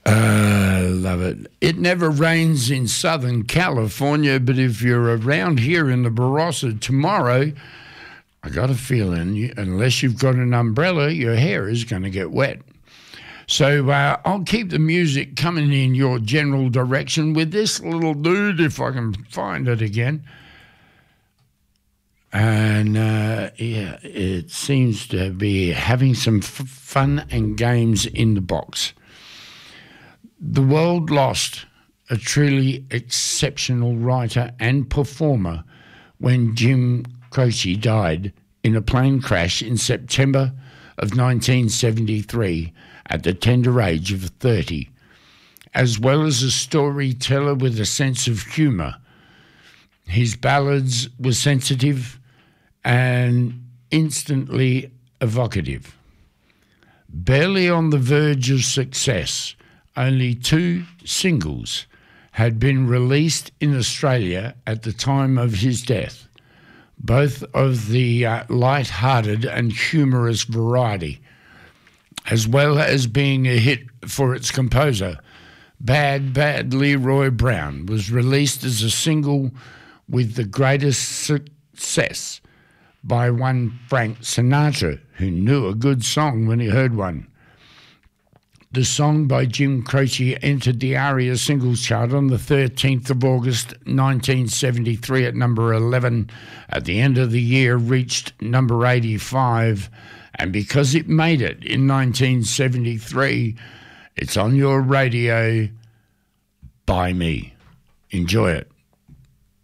Love it. It never rains in Southern California, but if you're around here in the Barossa tomorrow, I got a feeling, unless you've got an umbrella, your hair is going to get wet. So I'll keep the music coming in your general direction with this little dude, if I can find it again. And, yeah, it seems to be having some fun and games in the box. The world lost a truly exceptional writer and performer when Jim Croce died in a plane crash in September of 1973 at the tender age of 30, as well as a storyteller with a sense of humour. His ballads were sensitive and instantly evocative. Barely on the verge of success, only 2 singles had been released in Australia at the time of his death, both of the light-hearted and humorous variety, as well as being a hit for its composer. Bad, Bad Leroy Brown was released as a single with the greatest success by one Frank Sinatra, who knew a good song when he heard one. The song by Jim Croce entered the ARIA singles chart on the 13th of August 1973 at number 11. At the end of the year, reached number 85. And because it made it in 1973, it's on your radio by me. Enjoy it.